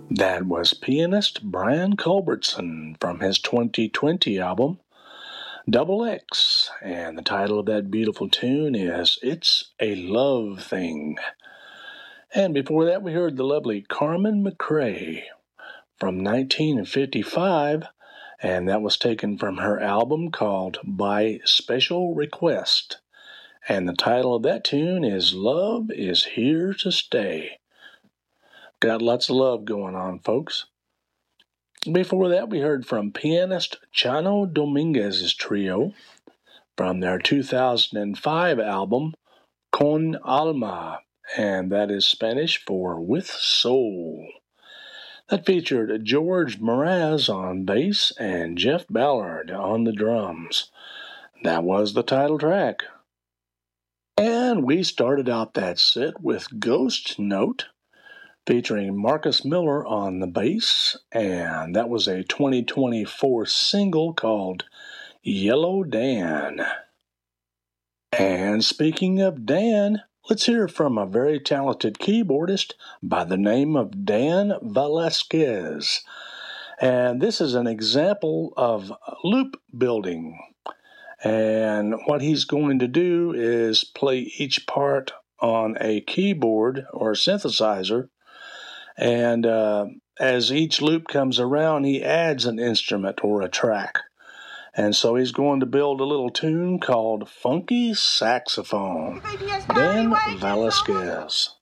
That was pianist Brian Culbertson from his 2020 album, Double X, and the title of that beautiful tune is It's a Love Thing. And before that, we heard the lovely Carmen McRae from 1955, and that was taken from her album called By Special Request. And the title of that tune is Love is Here to Stay. Got lots of love going on, folks. Before that, we heard from pianist Chano Dominguez's trio from their 2005 album, Con Alma, and that is Spanish for With Soul. That featured George Mraz on bass and Jeff Ballard on the drums. That was the title track. And we started out that set with Ghost Note, featuring Marcus Miller on the bass, and that was a 2024 single called Yellow Dan. And speaking of Dan, let's hear from a very talented keyboardist by the name of Dan Velasquez. And this is an example of loop building. And what he's going to do is play each part on a keyboard or synthesizer. And as each loop comes around, he adds an instrument or a track. And so he's going to build a little tune called Funky Saxophone. Dan Velasquez.